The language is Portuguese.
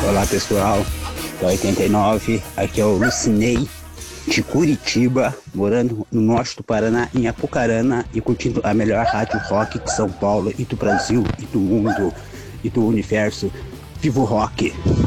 Olá pessoal, da 89, aqui é o Lucinei de Curitiba, morando no norte do Paraná, em Apucarana, e curtindo a melhor rádio rock de São Paulo e do Brasil e do mundo e do universo. Viva o rock!